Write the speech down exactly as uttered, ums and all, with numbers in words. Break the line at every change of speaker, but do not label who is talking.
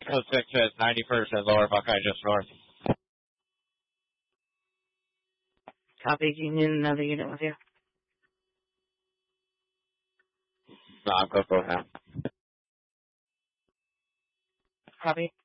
Code six is ninety-first and Lower Buckeye, just north.
Copy. Do you need another unit with you?
No, I'm good for now.
Copy.